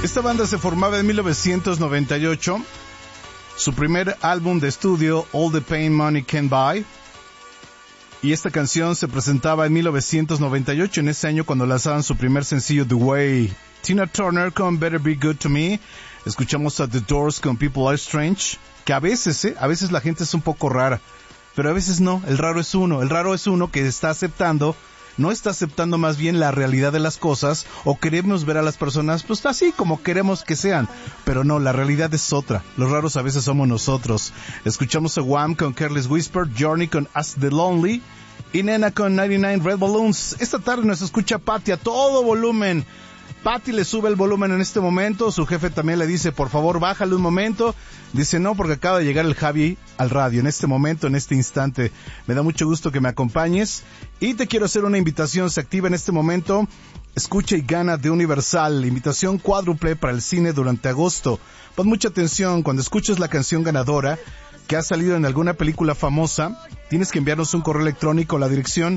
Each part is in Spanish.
Esta banda se formaba en 1998. Su primer álbum de estudio, All the Pain Money Can Buy. Y esta canción se presentaba en 1998, en ese año cuando lanzaban su primer sencillo, The Way. Tina Turner con Better Be Good to Me. Escuchamos a The Doors con People Are Strange. Que a veces la gente es un poco rara, pero a veces no. El raro es uno que está aceptando, no está aceptando más bien la realidad de las cosas, o queremos ver a las personas pues así como queremos que sean, pero no, la realidad es otra. Los raros a veces somos nosotros. Escuchamos a Wham con Careless Whisper, Journey con Ask the Lonely y Nena con 99 Red Balloons. Esta tarde nos escucha Patty a todo volumen. Patty le sube el volumen en este momento, su jefe también le dice, por favor, bájale un momento. Dice, no, porque acaba de llegar el Javi al radio en este momento, en este instante. Me da mucho gusto que me acompañes y te quiero hacer una invitación, se activa en este momento. Escucha y gana de Universal, invitación cuádruple para el cine durante agosto. Pon mucha atención, cuando escuches la canción ganadora que ha salido en alguna película famosa, tienes que enviarnos un correo electrónico a la dirección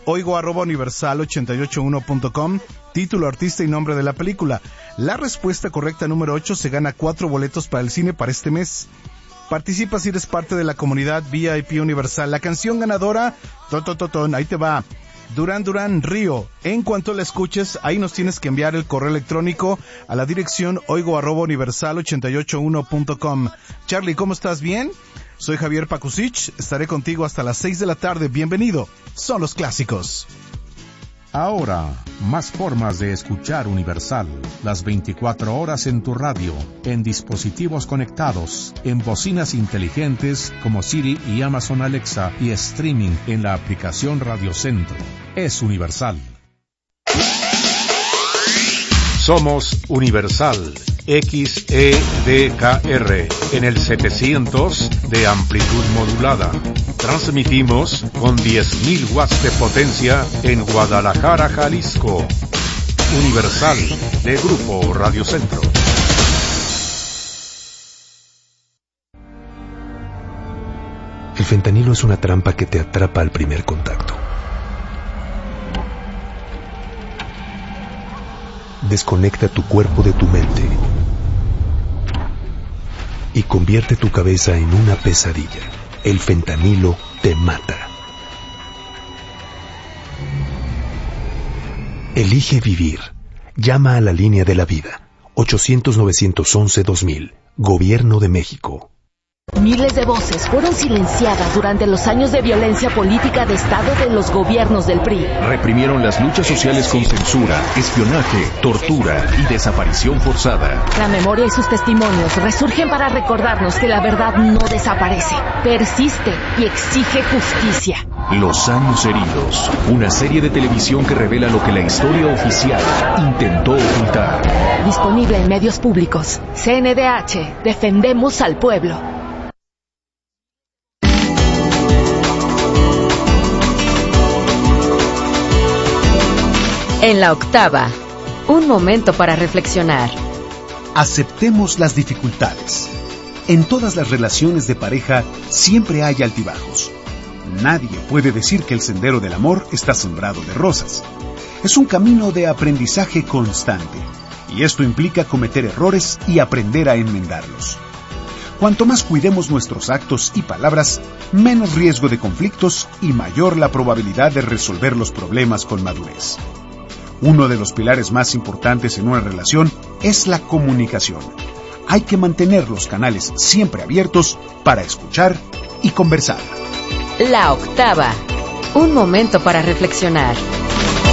oigo@universal881.com, título, artista y nombre de la película. La respuesta correcta número 8 se gana 4 boletos para el cine para este mes. Participa si eres parte de la comunidad VIP Universal. La canción ganadora, ahí te va, Duran Duran, Río. En cuanto la escuches, ahí nos tienes que enviar el correo electrónico a la dirección oigo@universal881.com. Charlie, ¿cómo estás? ¿Bien? Soy Javier Pakusich, estaré contigo hasta las 6 de la tarde. Bienvenido, son los clásicos. Ahora, más formas de escuchar Universal. Las 24 horas en tu radio, en dispositivos conectados, en bocinas inteligentes como Siri y Amazon Alexa y streaming en la aplicación Radio Centro. Es Universal. Somos Universal XEDKR en el 700 de amplitud modulada. Transmitimos con 10.000 watts de potencia en Guadalajara, Jalisco. Universal de Grupo Radio Centro. El fentanilo es una trampa que te atrapa al primer contacto. Desconecta tu cuerpo de tu mente y convierte tu cabeza en una pesadilla. El fentanilo te mata. Elige vivir. Llama a la línea de la vida. 800-911-2000. Gobierno de México. Miles de voces fueron silenciadas durante los años de violencia política de Estado de los gobiernos del PRI. Reprimieron las luchas sociales con censura, espionaje, tortura y desaparición forzada. La memoria y sus testimonios resurgen para recordarnos que la verdad no desaparece, persiste y exige justicia. Los años heridos, una serie de televisión que revela lo que la historia oficial intentó ocultar. Disponible en medios públicos. CNDH, defendemos al pueblo. En la octava, un momento para reflexionar. Aceptemos las dificultades. En todas las relaciones de pareja siempre hay altibajos. Nadie puede decir que el sendero del amor está sembrado de rosas. Es un camino de aprendizaje constante, y esto implica cometer errores y aprender a enmendarlos. Cuanto más cuidemos nuestros actos y palabras, menos riesgo de conflictos y mayor la probabilidad de resolver los problemas con madurez. Uno de los pilares más importantes en una relación es la comunicación. Hay que mantener los canales siempre abiertos para escuchar y conversar. La octava, un momento para reflexionar.